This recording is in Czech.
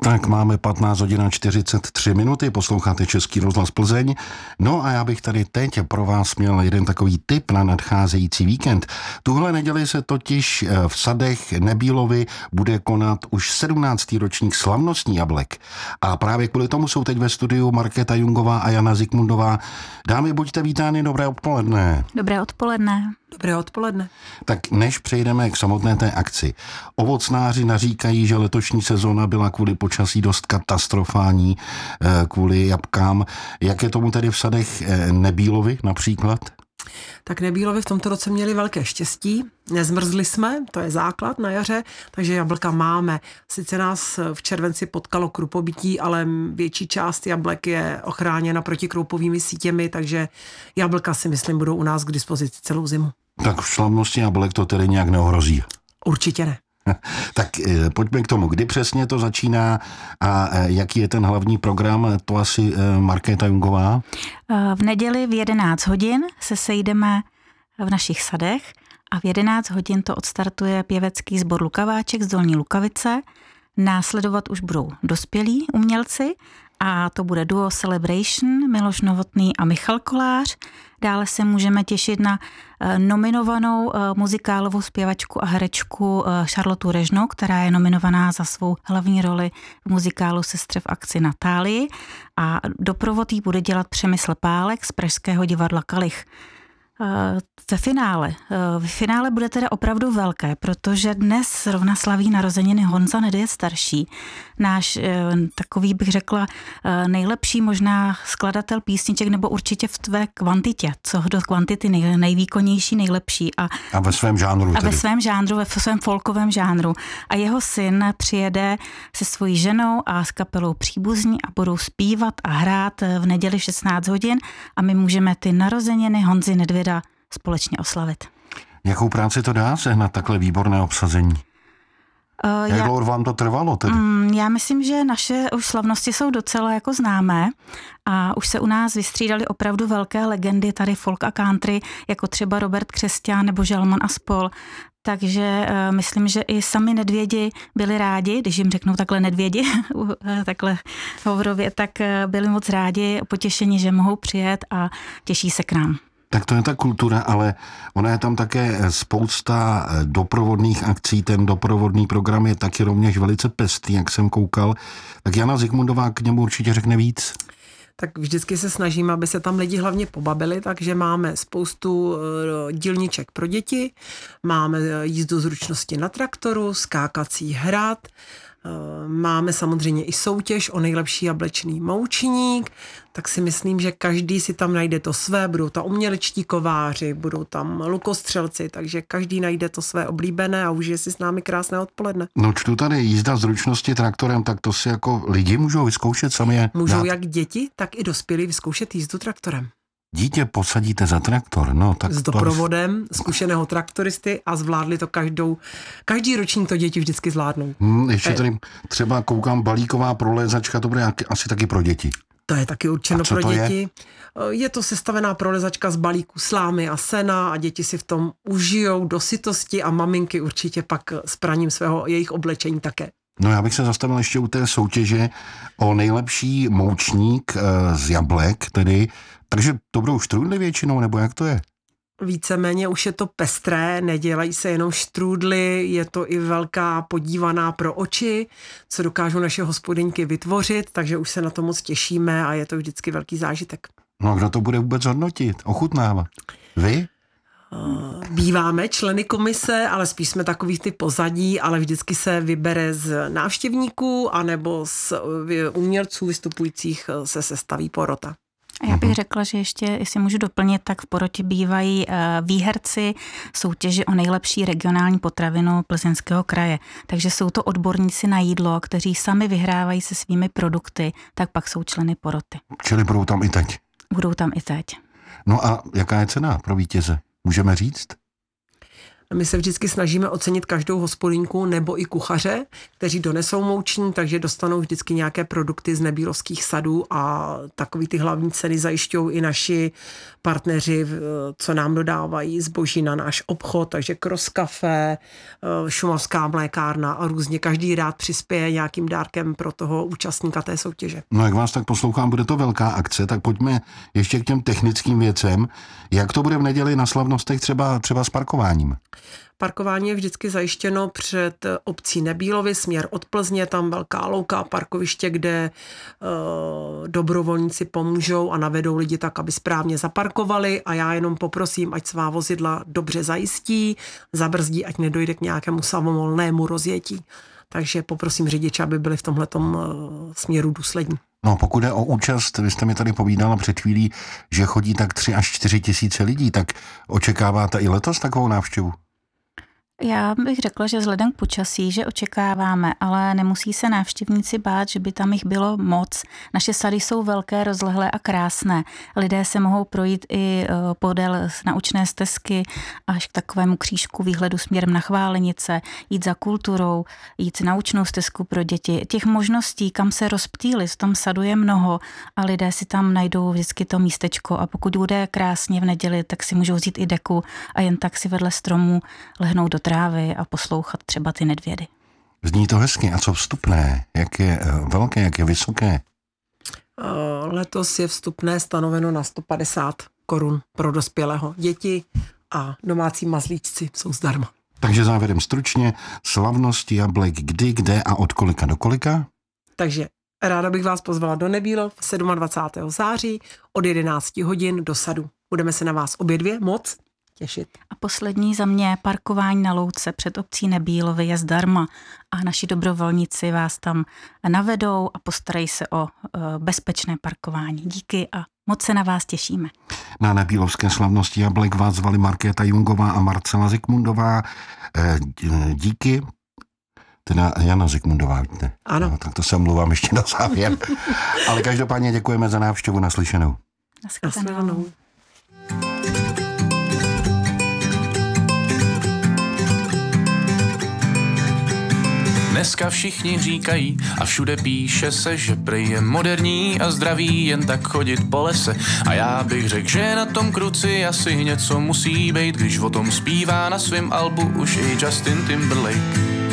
Tak máme 15 hodin a 43 minuty, posloucháte Český rozhlas Plzeň. No a já bych tady teď pro vás měl jeden takový tip na nadcházející víkend. Tuhle neděli se totiž v sadech Nebílovy bude konat už 17. ročník slavnostní jablek. A právě kvůli tomu jsou teď ve studiu Markéta Jungová a Jana Zikmundová. Dámy, buďte vítány, dobré odpoledne. Dobré odpoledne. Dobré odpoledne. Tak než přejdeme k samotné té akci. Ovocnáři naříkají, že letošní sezóna byla kvůli počasí dost katastrofální, kvůli jabkám. Jak je tomu tedy v sadech Nebílovy například? Tak Nebílovy v tomto roce měli velké štěstí. Nezmrzli jsme, to je základ na jaře, takže jablka máme. Sice nás v červenci potkalo krupobytí, ale větší část jablek je ochráněna protikroupovými sítěmi, takže jablka si myslím budou u nás k dispozici celou zimu. Tak v slavnosti jablek to tedy nějak neohrozí? Určitě ne. Tak pojďme k tomu, kdy přesně to začíná a jaký je ten hlavní program, to asi Markéta Jungová. V neděli v 11 hodin se sejdeme v našich sadech a v 11 hodin to odstartuje pěvecký sbor Lukaváček z Dolní Lukavice. Následovat už budou dospělí umělci a to bude duo Celebration, Miloš Novotný a Michal Kolář. Dále se můžeme těšit na nominovanou muzikálovou zpěvačku a herečku Charlotu Režnou, která je nominovaná za svou hlavní roli v muzikálu Sestry v akci Natálii a doprovod jí bude dělat Přemysl Pálek z Pražského divadla Kalich. V finále bude teda opravdu velké, protože dnes zrovna slaví narozeniny Honza Nedět starší. Náš takový, bych řekla, nejlepší možná skladatel písniček, nebo určitě v tvé kvantitě, co do kvantity nejvýkonnější, nejlepší. A ve svém žánru tedy. A ve svém žánru, ve svém folkovém žánru. A jeho syn přijede se svojí ženou a s kapelou Příbuzní a budou zpívat a hrát v neděli 16 hodin a my můžeme ty narozeniny Honzy Nedvěda společně oslavit. Jakou práci to dá sehnat takhle výborné obsazení? Jak dlouho vám to trvalo tedy? Já myslím, že naše už slavnosti jsou docela jako známé a už se u nás vystřídaly opravdu velké legendy tady folk a country, jako třeba Robert Křesťan nebo Žalman a spol. Takže myslím, že i sami Nedvědi byli rádi, když jim řeknou takhle Nedvědi, takhle hovorově, tak byli moc rádi, potěšeni, že mohou přijet a těší se k nám. Tak to je ta kultura, ale ona je tam také spousta doprovodných akcí, ten doprovodný program je taky rovněž velice pestrý, jak jsem koukal. Tak Jana Zikmundová k němu určitě řekne víc. Tak vždycky se snažíme, aby se tam lidi hlavně pobavili, takže máme spoustu dílniček pro děti, máme jízdu zručnosti na traktoru, skákací hrad, máme samozřejmě i soutěž o nejlepší jablečný moučník, tak si myslím, že každý si tam najde to své, budou tam umělečtí kováři, budou tam lukostřelci, takže každý najde to své oblíbené a užije si s námi krásné odpoledne. No čtu tady jízda zručnosti traktorem, tak to si jako lidi můžou vyzkoušet sami. Můžou jak děti, tak i dospělí vyzkoušet jízdu traktorem. Dítě posadíte za traktor, no tak s doprovodem zkušeného traktoristy a zvládli to každý ročník to děti vždycky zvládnou. Ještě tady třeba koukám balíková prolézačka, to bude asi taky pro děti. To je taky určeno pro děti. Je to sestavená prolezačka z balíku slámy a sena a děti si v tom užijou do sytosti a maminky určitě pak s praním jejich oblečení také. No já bych se zastavil ještě u té soutěže o nejlepší moučník z jablek, tedy. Takže to budou štrůdly většinou, nebo jak to je? Víceméně už je to pestré, nedělají se jenom štrůdly, je to i velká podívaná pro oči, co dokážou naše hospodyňky vytvořit, takže už se na to moc těšíme a je to vždycky velký zážitek. No a kdo to bude vůbec hodnotit, ochutnávat? Vy? Býváme členy komise, ale spíš jsme takový ty pozadí, ale vždycky se vybere z návštěvníků anebo z umělců vystupujících se sestaví porota. A já bych řekla, že ještě, jestli můžu doplnit, tak v porotě bývají výherci soutěži o nejlepší regionální potravinu Plzeňského kraje. Takže jsou to odborníci na jídlo, kteří sami vyhrávají se svými produkty, tak pak jsou členy poroty. Čili budou tam i teď? Budou tam i teď. No a jaká je cena pro vítěze? Můžeme říct? My se vždycky snažíme ocenit každou hospodyňku nebo i kuchaře, kteří donesou mouční, takže dostanou vždycky nějaké produkty z nebílovských sadů a takový ty hlavní ceny zajišťují i naši partneři, co nám dodávají zboží na náš obchod, takže Cross Café, Šumavská mlékárna a různě každý rád přispěje nějakým dárkem pro toho účastníka té soutěže. No jak vás tak poslouchám, bude to velká akce, tak pojďme ještě k těm technickým věcem. Jak to bude v neděli na slavnostech třeba s parkováním? Parkování je vždycky zajištěno před obcí Nebílovy, směr od Plzně, tam velká louka, parkoviště, kde dobrovolníci pomůžou a navedou lidi tak, aby správně zaparkovali a já jenom poprosím, ať svá vozidla dobře zajistí, zabrzdí, ať nedojde k nějakému samovolnému rozjetí. Takže poprosím řidiče, aby byli v tomhletom směru důslední. No pokud jde o účast, vy jste mi tady povídala před chvílí, že chodí tak 3 až 4 tisíce lidí, tak očekáváte i letos takovou návštěvu? Já bych řekla, že vzhledem k počasí, že očekáváme, ale nemusí se návštěvníci bát, že by tam jich bylo moc. Naše sady jsou velké, rozlehlé a krásné. Lidé se mohou projít i podél naučné stezky až k takovému křížku výhledu směrem na Chválenice, jít za kulturou, jít naučnou stezku pro děti. Těch možností, kam se rozptýlit, v tom sadu je mnoho a lidé si tam najdou vždycky to místečko a pokud bude krásně v neděli, tak si můžou vzít i deku a jen tak si vedle stromu lehnout do trávy a poslouchat třeba ty nedvědy. Zní to hezky. A co vstupné? Jak je velké, jak je vysoké? Letos je vstupné stanoveno na 150 korun pro dospělého. Děti a domácí mazlíčci jsou zdarma. Takže závěrem stručně, slavnosti jablek kdy, kde a od kolika do kolika? Takže ráda bych vás pozvala do Nebílov 27. září od 11 hodin do sadu. Budeme se na vás obě dvě moc těšit. A poslední za mě, parkování na louce před obcí Nebílovy je zdarma a naši dobrovolníci vás tam navedou a postarají se o bezpečné parkování. Díky a moc se na vás těšíme. Na nebílovské slavnosti jablek vás zvali Markéta Jungová a Marcela Zikmundová. Díky. Teda Jana Zikmundová, víte? Ano. No, tak to se omluvám ještě na závěr. Ale každopádně děkujeme za návštěvu, naslyšenou. Nashledanou. Dneska všichni říkají a všude píše se, že prej je moderní a zdravý jen tak chodit po lese. A já bych řekl, že na tom kruci asi něco musí být, když o tom zpívá na svém albu už i Justin Timberlake.